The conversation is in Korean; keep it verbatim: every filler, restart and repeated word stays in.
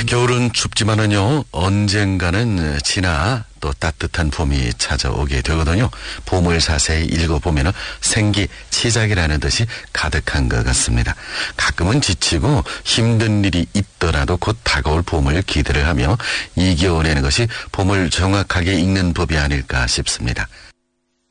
겨울은 춥지만은요, 언젠가는 지나 또 따뜻한 봄이 찾아오게 되거든요. 봄을 자세히 읽어보면 생기, 시작이라는 뜻이 가득한 것 같습니다. 가끔은 지치고 힘든 일이 있더라도 곧 다가올 봄을 기대를 하며 이겨내는 것이 봄을 정확하게 읽는 법이 아닐까 싶습니다.